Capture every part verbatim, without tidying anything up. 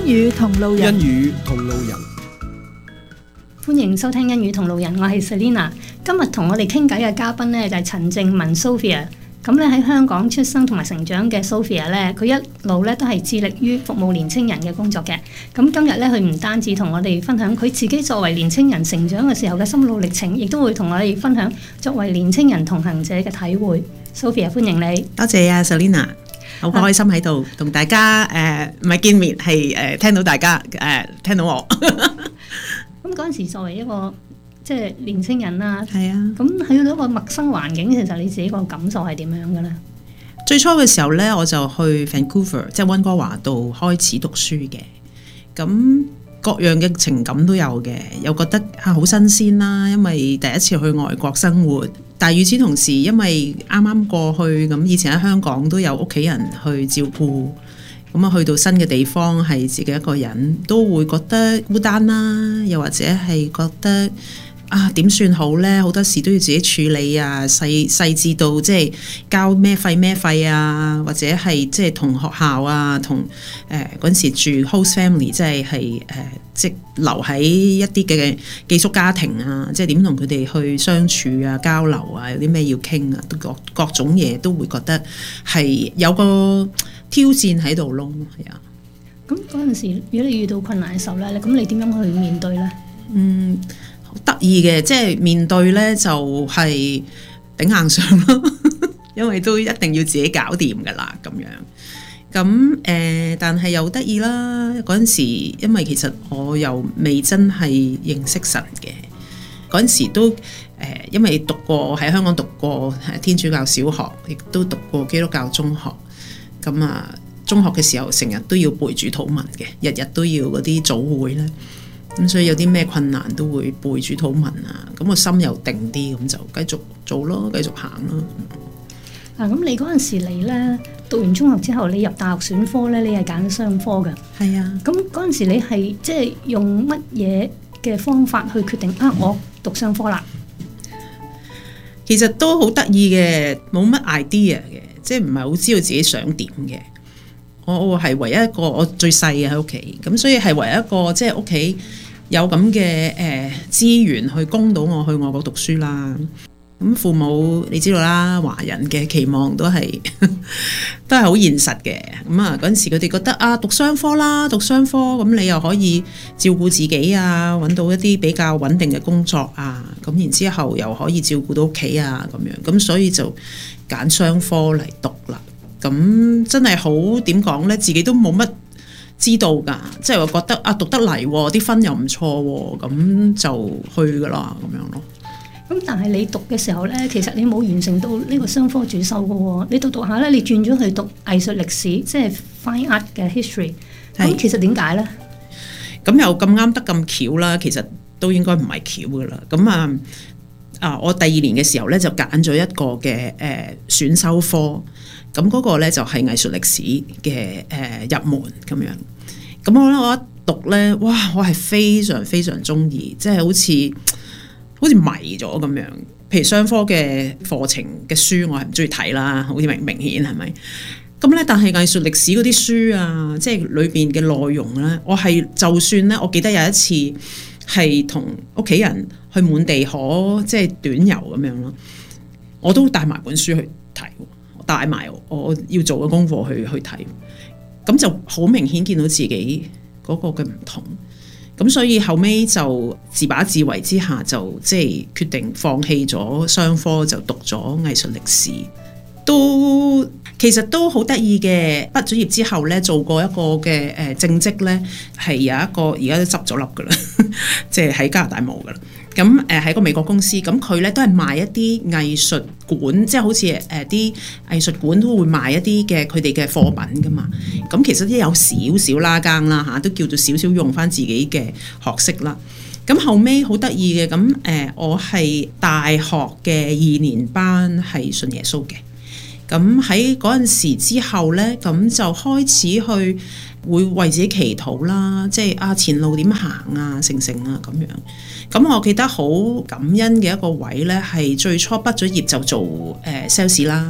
語同路人， 恩語同路人， 歡迎收聽恩語同路人，我係 Selina。今日同我哋傾偈嘅嘉賓呢，就係陳靜雯 Sophia。咁咧喺香港出生同埋成長嘅 Sophia 咧，佢一路咧都係致力於服務年青人嘅工作嘅。咁今日咧，佢唔單止同我哋分享佢自己作為年青人成長嘅時候嘅心路歷程，亦都會同我哋分享作為年青人同行者嘅體會。Sophia， 歡迎你。 多謝啊 Selina， 好開心喺度同大家誒唔係見面，係誒、呃、聽到大家誒、呃、聽到我。 咁嗰陣時作為一個即係年青人啦， 係啊， 咁喺嗰個陌生環境，其實你自己個感受係點樣嘅咧？ 最初嘅時候咧，我就去 Vancouver， 即係溫哥華度開始讀書嘅。咁各樣嘅情感都有嘅，又覺得啊好新鮮啦，因為第一次去外國生活。但係與此同時，因為啱啱過去，咁以前喺香港都有屋企人去照顧，咁啊去到新嘅地方係自己一個人，都會覺得孤單啦，又或者係覺得啊點算好呢？好多事都要自己處理啊，細細至到即係交咩費咩費啊，或者係即係同學校啊，同誒嗰陣時住 host family， 即係係誒即留喺一啲嘅寄宿家庭啊，即係點同佢哋去相處啊、交流啊，有啲咩要傾啊，都各各種嘢都會覺得係有個挑戰喺度咯，係啊。 咁嗰陣時，如果你遇到困難嘅時候咧，咁你點樣去面對咧？嗯。 得意嘅，即係面對呢就係頂硬上咯，因為都一定要自己搞掂噶啦咁樣。咁誒、呃，但係又得意啦。嗰陣時，因為其實我又未真係認識神嘅，嗰陣時都誒、呃，因為讀過喺香港讀過天主教小學，亦都讀過基督教中學。咁啊，中學嘅時候成日都要背主禱文嘅，日日都要嗰啲早會咧。咁所以有啲咩困難都會背主禱文啊，咁個心又定啲，咁就繼續做咯，繼續行咯。 啊，咁你嗰陣時嚟咧，讀完中學之後，你入大學選科咧，你係揀商科㗎。 係啊。咁嗰陣時你係即係用乜嘢嘅方法去決定啊？我讀商科啦。 其實都好得意嘅，冇乜 idea 嘅，即係唔係好知道自己想點嘅。我我係唯一一個，我最細嘅喺屋企，咁所以係唯一一個即係屋企有咁嘅誒資源去供到我去外國讀書啦。咁父母你知道啦，華人嘅期望都係都係好現實嘅。咁啊嗰陣時佢哋覺得啊讀商科啦，讀商科咁你又可以照顧自己啊，揾到一啲比較穩定嘅工作啊，咁然之後又可以照顧到屋企啊咁樣，咁所以就揀商科嚟讀啦。咁真係好點講呢？自己都冇乜知道㗎，即係話覺得啊讀得嚟喎，啲分又唔錯喎，咁就去㗎啦咁樣咯。 咁但係你讀嘅時候呢，其實你冇完成到呢個商科主修㗎喎，你讀讀下呢，你轉咗去讀藝術歷史，即係 Fine Art 嘅 History。咁其實點解呢？ 咁又咁啱得咁巧啦，其實都應該唔係巧㗎啦。咁啊啊，我第二年嘅時候呢，就揀咗一個嘅誒、呃、選修科。咁嗰個咧就係藝術歷史嘅誒、呃、入門咁樣，咁我咧我一讀咧，哇！我係非常非常中意，即係好似好似迷咗咁樣。譬如商科嘅課程嘅書，我係唔中意睇啦，好似明明顯係咪？咁咧，但係藝術歷史嗰啲書啊，即係裏邊嘅內容咧，我係就算咧，我記得有一次係同屋企人去滿地可即係短遊咁樣咯，我都帶埋本書去睇。帶埋我要做嘅功課去去睇，咁就好明顯見到自己嗰個嘅唔同，咁所以後尾就自把自為之下，就即係決定放棄咗商科，就讀咗藝術歷史。都其實都好得意嘅，畢咗業之後呢，做過一個嘅誒正職呢，係有一個而家都執咗笠噶啦，即係喺加拿大冇噶啦。咁誒喺個美國公司，咁佢咧都係賣一啲藝術館，即係好似誒啲藝術館都會賣一啲嘅佢哋嘅貨品噶嘛。咁其實都有少少拉更啦嚇，都叫做少少用翻自己嘅學識啦。咁後尾好得意嘅，咁誒我係大學嘅二年班係信耶穌嘅。咁喺嗰陣時之後咧，咁就開始去會為自己祈禱啦，即係啊前路點行啊，成成啊咁樣。咁我記得好感恩嘅一個位咧，係最初畢咗業就做誒 sales 啦。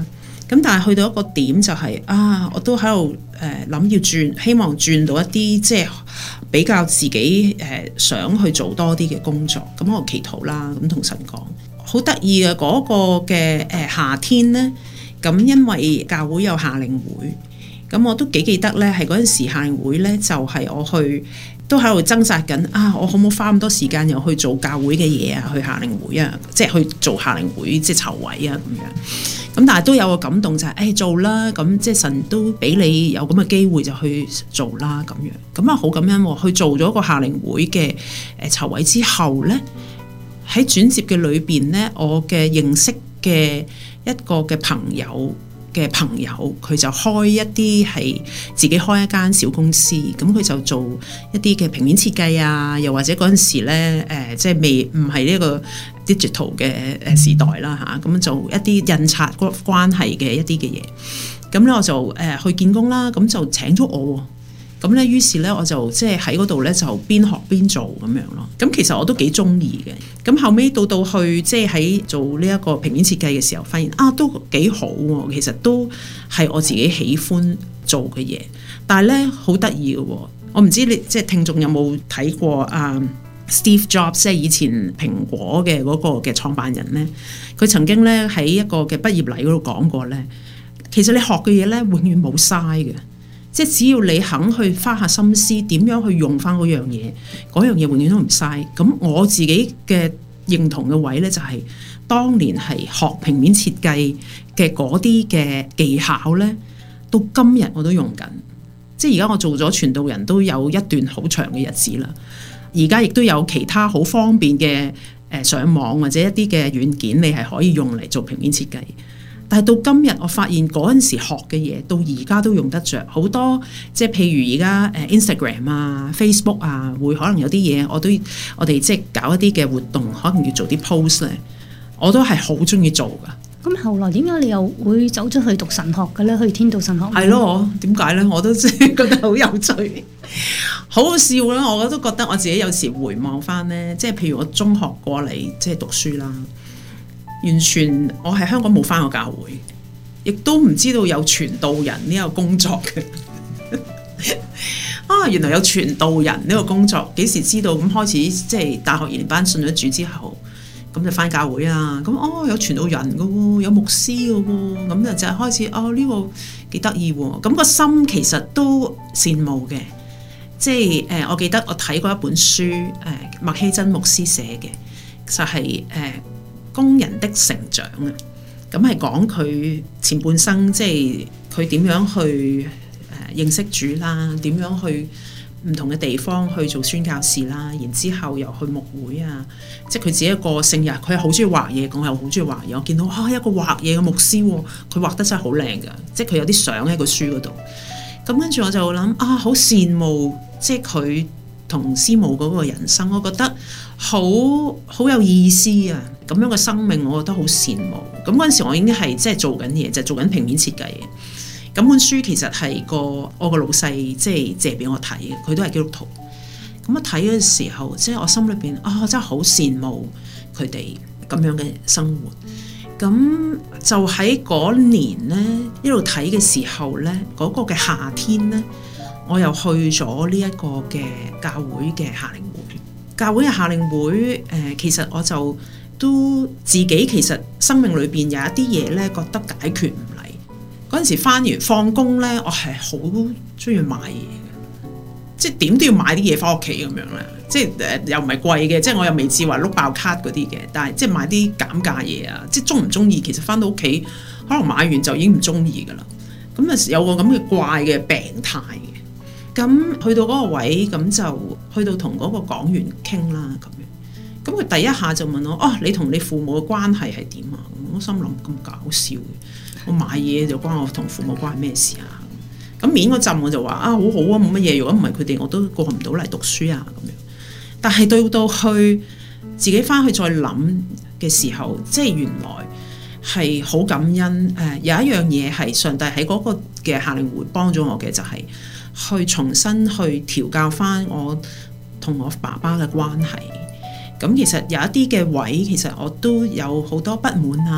咁但係去到一個點就係、是、啊，我都喺度誒諗要轉，希望轉到一啲即係比較自己誒、呃、想去做多啲嘅工作。咁我祈禱啦，咁同神講，好得意嘅嗰個嘅誒、呃、夏天咧，咁因為教會有夏令會，咁我都幾記得咧，係嗰陣時夏令會咧就係、是、我去。都喺度掙扎緊啊！我可唔可以花咁多時間又去做教會嘅嘢啊？去夏令會啊，即係去做夏令會，即係籌委啊咁樣。咁但係都有個感動就係、是，誒、哎、做啦！咁即係神都俾你有咁嘅機會就去做啦咁樣。咁啊好感恩喎！去做咗個夏令會嘅誒籌委之後咧，喺轉接嘅裏邊咧，我嘅認識嘅一個嘅朋友。嘅朋友佢就開一啲係自己開一間小公司，咁佢就做一啲嘅平面設計啊，又或者嗰陣時咧誒、呃，即係未唔係呢個 digital 嘅誒時代啦嚇，咁、啊、做一啲印刷關係嘅一啲嘅嘢，咁咧我就誒、呃、去見工啦，咁就請咗我喎。咁咧，於是咧我就即係喺嗰度咧就邊學邊做咁樣咯。咁其實我都幾中意嘅。咁後尾到到去即係喺做呢一個平面設計嘅時候，發現啊都幾好喎。其實都係我自己喜歡做嘅嘢。但係咧好得意嘅喎，我唔知你即係聽眾有冇睇過啊 Steve Jobs 即係以前蘋果嘅嗰個嘅創辦人咧，佢曾經咧喺一個嘅畢業禮嗰度講過咧，其實你學嘅嘢咧永遠冇嘥嘅。即係只要你肯去花下心思，點樣去用翻嗰樣嘢，嗰樣嘢永遠都唔嘥。咁我自己嘅認同嘅位咧，就係當年係學平面設計嘅嗰啲嘅技巧咧，到今日我都用緊。即係而家我做咗傳道人都有一段好長嘅日子啦。而家亦都有其他好方便嘅誒上網或者一啲嘅軟件，你係可以用嚟做平面設計。但係到今日，我發現嗰陣時學嘅嘢，到而家都用得着好多。即係譬如而家誒 Instagram 啊、Facebook 啊，會可能有啲嘢，我都我哋即係搞一啲嘅活動，可能要做啲 post 咧，我都係好中意做噶。 咁後來點解你又會走出去讀神學嘅咧？去天道神學係咯，點解咧？我都真係覺得好有趣，好好笑啦！我都覺得我自己有時回望翻咧，即係譬如我中學過嚟即係讀書啦。完全我喺香港冇返過教會，亦都唔知道有傳道人呢個工作嘅。啊，原來有傳道人呢個工作，幾時知道？咁開始即係大學二年班信咗主之後，咁就返教會啦。咁哦，有傳道人嘅喎，有牧師嘅喎，咁就就係開始哦呢、呢個幾得意喎。咁、個心其實都羨慕嘅。即係誒、呃，我記得我睇過一本書，誒、呃、麥希真牧師寫嘅，就係、是、誒。呃工人的成長啊，咁係講佢前半生，即係佢點樣去誒認識主啦，點樣去唔同嘅地方去做宣教士啦，然之後又去牧會啊，即係佢自己嘅個性啊，佢係好中意畫嘢，我又好中意畫嘢。我見到啊一個畫嘢嘅牧師，佢畫得真係好靚㗎，即係佢有啲相喺個書嗰度。咁跟住我就諗啊，好羨慕，即係佢同師母嗰個人生，我覺得好好有意思啊！咁樣嘅生命，我覺得好羨慕。咁嗰陣時，我已經係即係做緊嘢，就係、做緊平面設計嘅。咁本書其實係個我個老細即係借俾我睇嘅，佢都係基督徒。咁我睇嘅時候，即係我心裏邊啊，真係好羨慕佢哋咁樣嘅生活。咁就喺嗰年咧，一路睇嘅時候咧，嗰、嗰個嘅夏天咧，我又去咗呢一個嘅教會嘅夏令會。教會嘅夏令會，誒、呃，其實我就都自己其實生命裏邊有一啲嘢咧，覺得解決唔嚟。嗰陣時返完放工咧，我係好中意買嘢嘅，即係點都要買啲嘢返屋企咁樣啦。即係誒、呃、又唔係貴嘅，即係我又未至話碌爆卡嗰啲嘅，但係即係買啲減價嘢啊！即係中唔中意，其實返到屋企可能買完就已經唔中意噶啦。咁啊有個咁嘅怪嘅病態嘅。咁去到嗰個位，咁就去到同嗰個講員傾啦，咁樣。咁佢第一下就問我：哦，你同你父母嘅關係係點啊？我心諗咁搞笑嘅，我買嘢就關我同父母關係咩事啊？咁面嗰陣我就話：啊，好好啊，冇乜嘢。如果唔係佢哋，我都過唔到嚟讀書啊咁樣。但係到到去自己翻去再諗嘅時候，即係原來係好感恩。誒、呃，有一樣嘢係上帝喺嗰個嘅夏令會幫咗我嘅，就係、是。去重新去調教翻我同我爸爸嘅關係，咁其實有一啲嘅位，其實我都有好多不滿啊，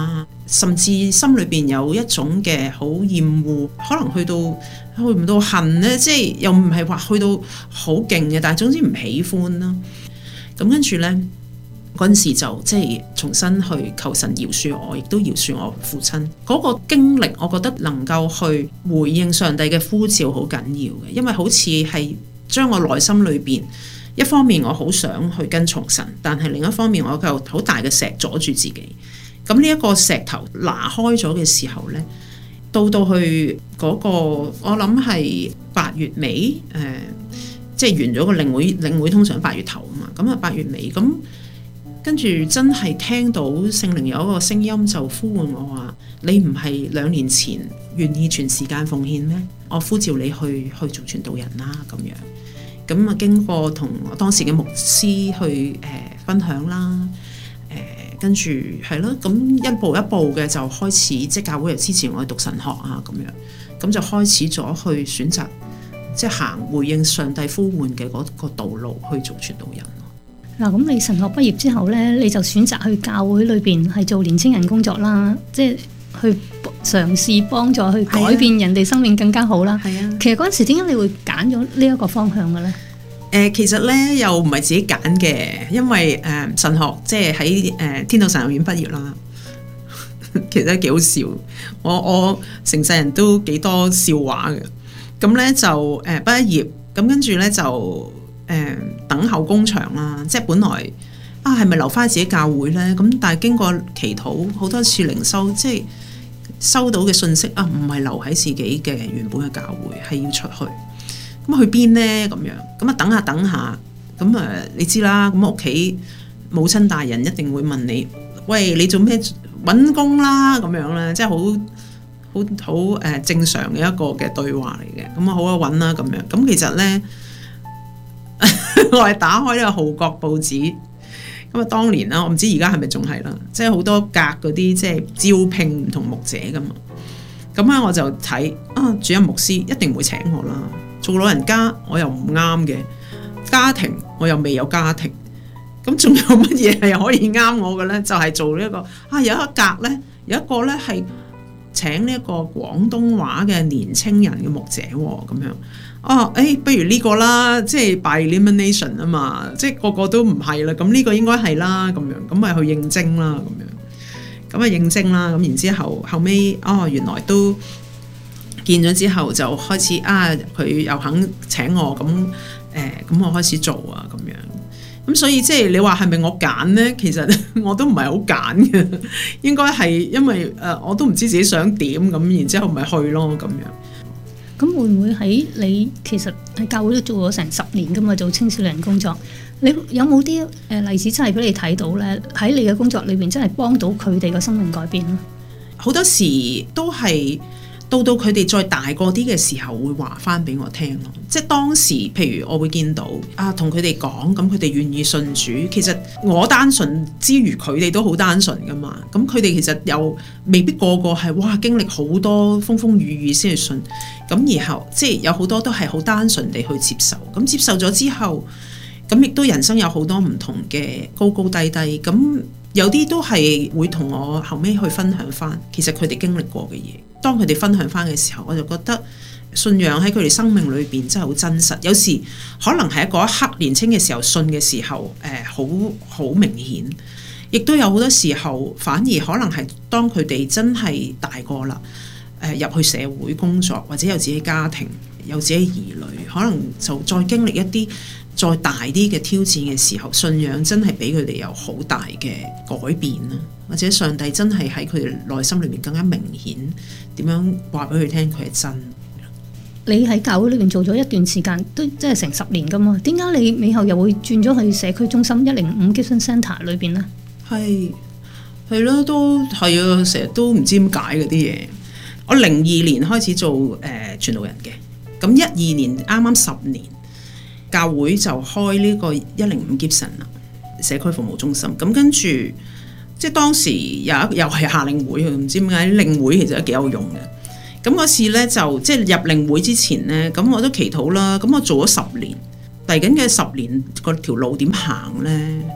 甚至心裏邊有一種嘅好厭惡，可能去到去唔到恨呢，即係又唔係話去到好勁嘅，但係總之唔喜歡啦。咁跟住呢，嗰陣時就即係重新去求神饒恕我，亦都饒恕我父親嗰個經歷，我覺得能夠去回應上帝嘅呼召好緊要嘅，因為好似係將我內心裏邊一方面我好想去跟從神，但係另一方面我有好大嘅石阻住自己。咁呢一個石頭拿開咗嘅時候呢，到到去嗰個我諗係八月尾，誒、呃，即係完咗個領會，領會通常八月頭啊嘛，咁啊八月尾，咁跟住真係聽到聖靈有一個聲音就呼喚我話：你唔係兩年前願意全時間奉獻咩？我呼召你去去做傳道人啦，咁樣。咁啊經過同當時嘅牧師去誒、呃、分享啦。跟住係咯，咁一步一步嘅就開始，即係教會又支持我去讀神學啊，咁樣，咁就開始咗去選擇，即係行回應上帝呼喚嘅嗰個道路去做傳道人咯。 嗱，咁你神學畢業之後呢，你就選擇去教會裏邊係做年青人工作啦，即係去嘗試幫助去改變人哋生命更加好啦。係啊，其實嗰陣時點解你會揀咗呢一個方向嘅呢？ 誒、呃、其實咧又唔係自己揀嘅，因為誒、呃、神學即係喺誒天道神學院畢業啦，其實都幾好笑。我我成世人都幾多笑話嘅。咁咧就誒、呃、畢業，咁跟住咧就誒、呃、等候工場啦。即係本來啊係咪留翻自己教會咧？咁但係經過祈禱好多次靈修，即係收到嘅信息啊，唔係留喺自己嘅原本嘅教會，係要出去。咁去邊呢？咁樣咁啊，等下等下，咁啊，你知啦。咁屋企母親大人一定會問你：喂，你做咩揾工啦？咁樣咧，即係好好好誒正常嘅一個嘅對話嚟嘅。咁啊，好啊，揾啦咁樣。咁其實咧，我係打開呢個《號角》報紙。咁啊，當年啦，我唔知而家係咪仲係啦，即係好多格嗰啲即係招聘唔同牧者噶嘛。咁啊，我就睇啊，主任牧師一定會請我啦。做老人家我又唔啱嘅，家庭我又未有家庭，咁仲有乜嘢係可以啱我嘅呢？就係、是、做呢、這、一個啊，有一格呢，有一個呢係請呢一個廣東話嘅年青人嘅牧者喎，咁樣啊，誒，不如呢個啦，即係 by elimination 啊嘛，即係個個都唔係啦，咁呢個應該係啦，咁樣咁咪去應徵啦，咁樣咁啊應徵啦，咁然之後後尾哦，原來都。見咗之後就開始啊，佢又肯請我咁誒，咁、呃、我開始做啊咁樣，咁所以即係你話係咪我揀呢？其實我都唔係好揀嘅，應該係因為誒、呃、我都唔知自己想點咁，然之後咪去咯咁樣。 咁會唔會喺你其實喺教會都做咗成十年㗎嘛，做青少年工作，你有冇啲誒例子真係俾你睇到咧？喺你嘅工作裏邊真係幫到佢哋嘅生命改變咧？ 好多時都係。到到佢哋再大個啲嘅時候，會話翻俾我聽咯。即係當時，譬如我會見到啊，同佢哋講，咁佢哋願意信主。其實我單純之餘，佢哋都好單純噶嘛。咁佢哋其實又未必個個係哇經歷好多風風雨雨先去信。咁然後即係有好多都係好單純地去接受。咁接受咗之後，咁亦都人生有好多唔同嘅高高低低。咁有啲都係會同我後尾去分享翻，其實佢哋經歷過嘅嘢。當佢哋分享翻嘅時候，我就覺得信仰喺佢哋生命裏邊真係好真實。有時可能係喺嗰一刻年輕嘅時候信嘅時候，誒好好明顯，亦都有好多時候反而可能係當佢哋真係大個啦，誒、呃、入去社會工作或者有自己家庭、有自己兒女，可能就再經歷一啲再大啲嘅挑戰嘅時候，信仰真係俾佢哋有好大嘅改變啦，或者上帝真係喺佢哋內心裏面更加明顯，點樣話俾佢聽佢係真。 你喺教會裏面做咗一段時間，都即係成十年噶嘛？點解你尾後又會轉咗去社區中心一零五 Gibson Centre 裏邊呢？係係咯，都係啊，成日都唔知點解嗰啲嘢。我零二年開始做誒、呃、傳道人嘅，咁一二年啱啱十年。教會就開呢個一零五 Gibson 啦，社區服務中心。咁跟住，即係當時有一又係夏令會，唔知點解令會其實都幾有用嘅。咁嗰次咧就即係入令會之前咧，咁我都祈禱啦。咁我做咗十年，嚟緊嘅十年個條路點行咧？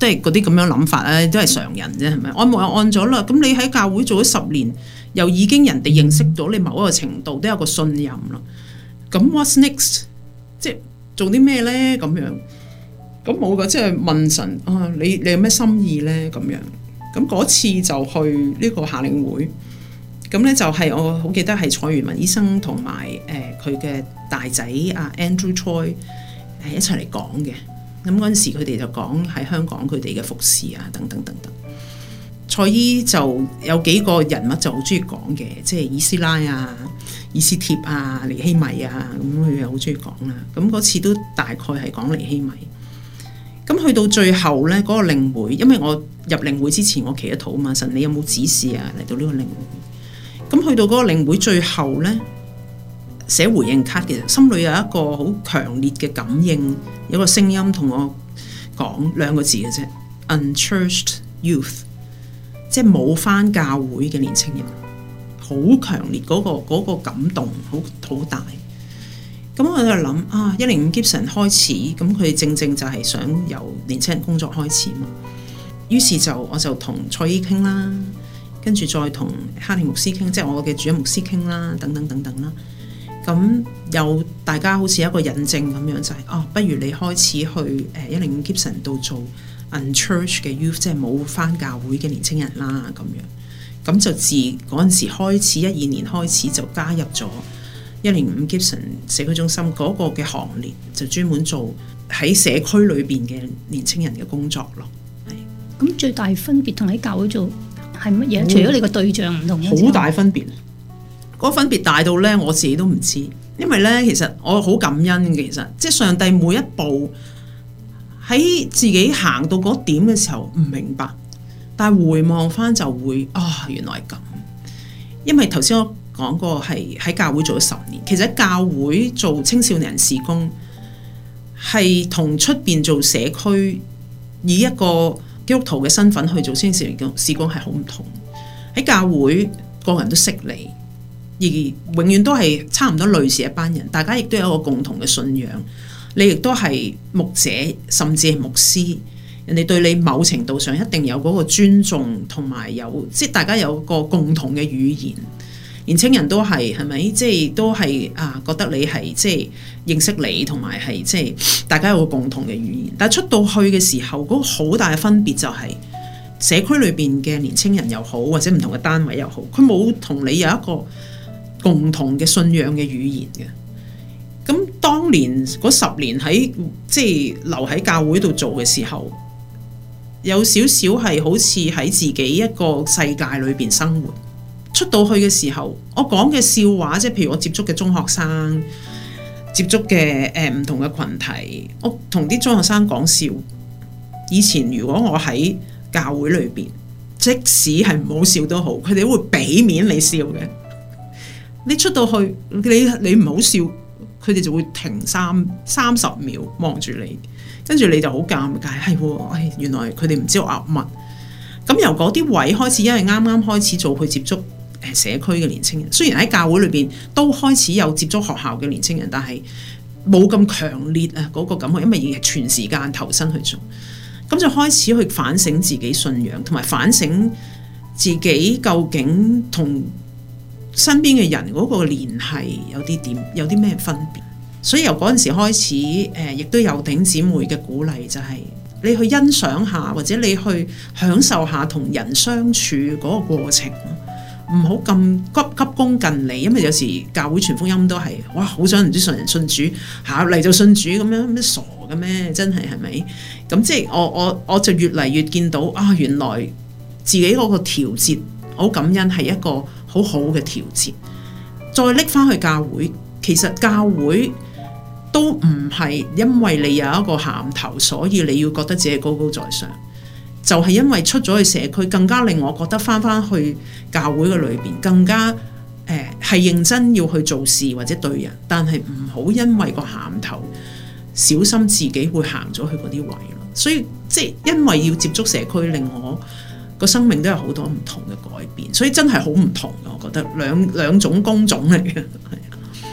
都係嗰啲咁樣諗法咧，都係常人啫，係咪？按摩又按咗啦，咁你喺教會做咗十年，又已經人哋認識到你某一個程度，都有個信任啦。咁 what's next？ 即係做啲咩咧？咁樣咁冇噶，即係問神啊，你你有咩心意咧？咁樣咁嗰次就去呢個夏令會，咁咧就係我好記得係蔡元文醫生同埋誒佢嘅大仔啊 Andrew Choi 誒一齊嚟講嘅。咁嗰陣時佢哋就講喺香港佢哋嘅服侍啊，等等等等。蔡醫就有幾個人物就好中意講嘅，即係以斯拉啊、以斯帖啊、尼希米啊，咁佢又好中意講啦。咁嗰次都大概係講尼希米。咁去到最後咧，嗰、那個靈會，因為我入靈會之前我祈咗禱嘛，神你有冇指示啊嚟到呢個靈會？咁去到嗰個靈會最後咧，寫回應卡嘅，心裏有一個好強烈嘅感應，有個聲音同我講兩個字嘅啫 ，unchurched youth， 即係冇返教會嘅年青人，好強烈嗰、那個嗰、那個感動，好好大。咁我就諗啊，一零五 Gibson 開始，咁佢正正就係想由年青人工作開始嘛。於是就我就同蔡醫傾啦，跟住再同哈利牧師傾，即係我嘅主任牧師傾啦，等等等等啦。咁又大家好似一個引證咁樣，就係、是、哦，不如你開始去誒一零五 Gibson 度做 unchurched 嘅 youth， 即係冇返教會嘅年青人啦咁樣。咁就自嗰陣時開始，一二年開始就加入咗一零五 Gibson 社區中心嗰個嘅行列，就專門做喺社區裏邊嘅年青人嘅工作咯。係。 咁最大分別同喺教會做係乜嘢？除咗你個對象唔同， 好大分別。嗰、那個、分別大到咧，我自己都唔知。因為咧，其實我好感恩嘅，其實即係上帝每一步喺自己行到嗰點嘅時候唔明白，但係回望翻就會啊、哦，原來係咁。因為頭先我講過係喺教會做咗十年，其實喺教會做青少年事工係同出邊做社區以一個基督徒嘅身份去做青少年事工係好唔同。喺教會個人都識你。而永遠都係差唔多類似一班人，大家亦都有一個共同嘅信仰。你亦都係牧者，甚至係牧師，人哋對你某程度上一定有嗰個尊重，同埋有即係大家有個共同嘅語言。年青人都係係咪？即係都係啊，覺得你係即係認識你，同埋係即係大家有個共同嘅語言。但係出到去嘅時候，嗰、嗰個好大嘅分別就係、係、社區裏邊嘅年青人又好，或者唔同嘅單位又好，佢冇同你有一個共同嘅信仰嘅語言嘅。咁當年嗰十年喺即係留喺教會度做嘅時候，有少少係好似喺自己一個世界裏邊生活。出到去嘅時候，我講嘅笑話，即係譬如我接觸嘅中學生，接觸嘅誒唔同嘅群體，我同啲中學生講笑。以前如果我喺教會裏邊，即使係唔好笑都好，佢哋都會俾面你笑嘅。你出到去，你你唔好笑，佢哋就會停三三十秒望住你，跟住你就好尷尬，係喎，哎，原來佢哋唔知我噏乜。咁由嗰啲位開始，因為啱啱開始做去接觸誒社區嘅年青人，雖然喺教會裏邊都開始有接觸學校嘅年青人，但係冇咁強烈啊嗰個感覺，因為全時間投身去做，咁就開始去反省自己信仰，同埋反省自己究竟同身邊嘅人嗰個聯繫有啲點，有啲咩分別。所以由嗰陣時開始，誒亦都有弟兄姊妹嘅鼓勵，就係、是、你去欣賞下，或者你去享受下同人相處嗰個過程，唔好咁急急功近利。因為有時教會傳福音都係哇，好想唔知信人信主，下嚟就信主咁樣，咩傻嘅咩？真係係咪？咁即係我我我就越嚟越見到啊，原來自己嗰個調節，好感恩係一個好好嘅調節。再拎翻去教會，其實教會都唔係因為你有一個銜頭，所以你要覺得自己高高在上，就係、是、因為出咗去社區，更加令我覺得翻翻去教會嘅裏邊，更加誒係、呃、認真要去做事或者對人，但係唔好因為個銜頭，小心自己會行咗去嗰啲位咯。所以即係因為要接觸社區，令我個生命都有好多唔同嘅改變，所以真係好唔同嘅。我覺得兩兩種工種嚟嘅。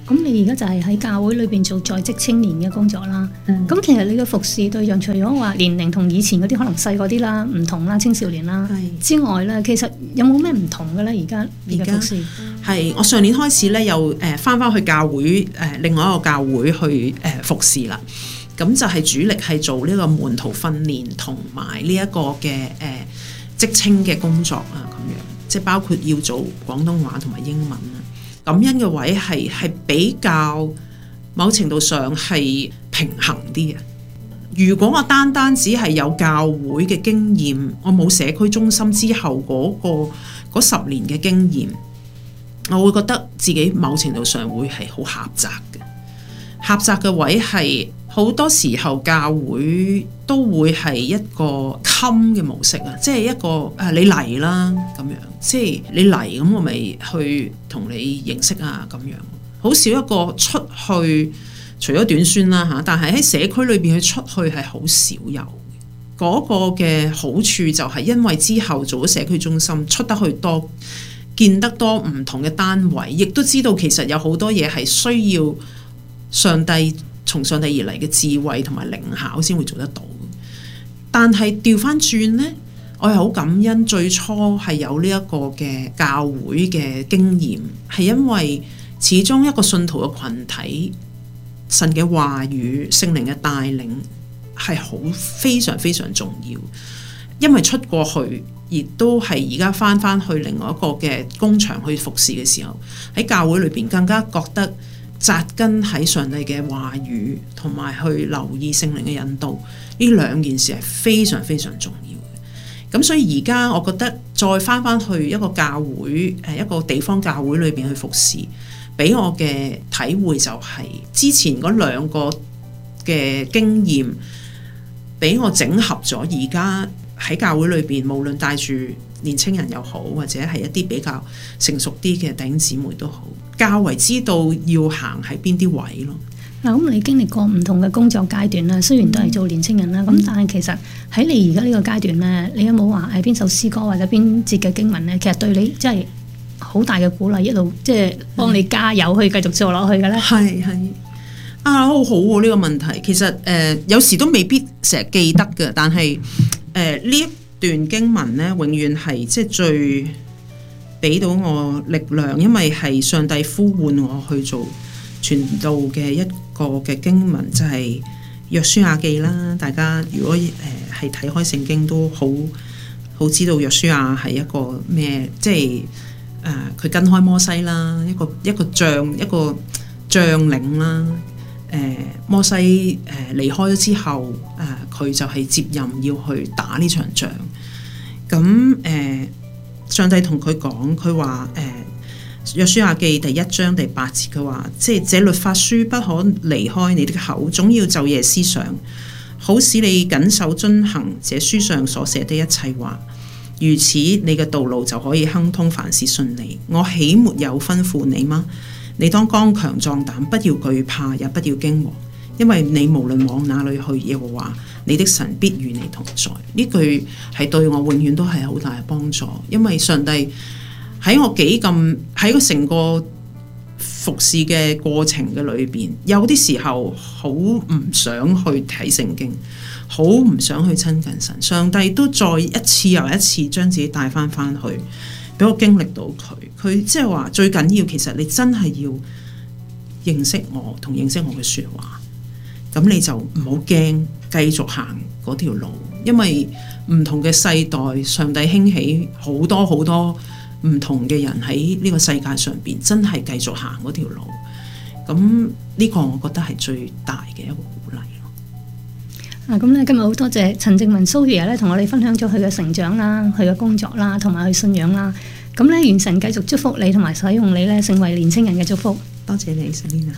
咁你而家就係喺教會裏邊做在職青年嘅工作啦。咁、嗯、其實你嘅服侍對象除咗話年齡同以前嗰啲可能細嗰啲啦、唔同啦、青少年啦之外咧，其實有冇咩唔同嘅咧？而家而家服侍係我上年開始咧，又誒翻翻去教會誒、呃、另外一個教會去誒、呃、服侍啦。咁就係主力係做呢個門徒訓練同埋呢一個嘅誒職青嘅工作啊，咁樣即係包括要做廣東話同埋英文啊。感恩嘅位係係比較某程度上係平衡啲嘅。如果我單單只係有教會嘅經驗，我冇社區中心之後嗰、嗰個嗰十年嘅經驗，我會覺得自己某程度上會係好狹窄嘅。狹窄嘅位係好多時候教會都會係一個襟嘅模式啊，即係一個誒你嚟啦咁樣，即係你嚟咁我咪去同你認識啊咁樣，好少一個出去，除咗短宣啦嚇，但係喺社區裏邊去出去係好少有嗰個嘅好處就係因為之後做咗社區中心，出得去多，見得多唔同嘅單位，亦都知道其實有好多嘢係需要上帝。從上帝而嚟嘅智慧同埋靈巧先會做得到，但係調翻轉呢，我係好感恩最初係有呢一個嘅教會嘅經驗，係因為始終一個信徒嘅群體，神嘅話語、聖靈嘅帶領係好非常非常重要。因為出過去，亦都係而家翻翻去另外一個嘅工場去服侍嘅時候，喺教會裏邊更加覺得。紮根喺上帝嘅話語，同埋去留意聖靈嘅引導，呢兩件事係非常非常重要嘅。咁所以而家我覺得再翻翻去一個教會，誒一個地方教會裏邊去服侍，俾我嘅體會就係之前嗰兩個嘅經驗，俾我整合咗。而家喺教會裏邊，無論帶住年青人又好，或者係一啲比較成熟啲嘅弟兄姊妹都好。較為知道要行喺邊啲位咯。 嗱，咁你經歷過唔同嘅工作階段啦，雖然都係做年青人啦，咁、嗯、但係其實喺你而家呢個階段咧，你有冇話係邊首詩歌或者邊節嘅經文咧？其實對你真係好大嘅鼓勵，一路即係幫你加油去繼續做落去嘅咧。係係啊，好好喎呢個問題。其實誒、呃、有時都未必成日記得嘅，但係誒呢一段經文咧，永遠係即係最。俾到我力量，因為係上帝呼喚我去做傳道嘅一個嘅經文，就係、是、約書亞記啦。大家如果誒係睇開聖經都好好知道約書亞係一個咩，即係誒佢跟開摩西啦，一個一個將一個將領啦。誒、呃、摩西誒、呃、離開咗之後，誒、呃、佢就係接任要去打呢場仗。咁誒。呃上帝同佢講，佢話誒約書亞記第一章第八節，佢話即係這律法書不可離開你的口，總要晝夜思想，好使你謹守遵行這書上所寫的一切話。如此，你嘅道路就可以亨通，凡事順利。我豈沒有吩咐你嗎？你當剛強壯膽，不要懼怕，也不要驚惶，因為你無論往哪裏去，耶和華你的神必與你同在。呢句係對我永遠都係好大嘅幫助，因為上帝喺我幾咁喺個成個服侍嘅過程嘅裏邊，有啲時候好唔想去睇聖經，好唔想去親近神。上帝都再一次又一次將自己帶翻翻去，俾我經歷到佢。佢即係話最緊要，其實你真係要認識我同認識我嘅說話，咁你就唔好驚。繼續行嗰條路，因為唔同嘅世代，上帝興起好多好多唔同嘅人喺呢個世界上邊，真係繼續行嗰條路。咁呢個我覺得係最大嘅一個鼓勵咯。啊，咁咧今日好多謝陳靜雯 Sophia 咧，同我哋分享咗佢嘅成長啦、佢嘅工作啦，同埋佢信仰啦。咁咧，願神繼續祝福你，同埋使用你咧，成為年青人嘅祝福。多謝你 Selina。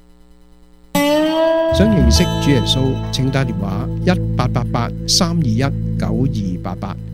想認識主耶穌，請打電話一八八八三二一九二八八。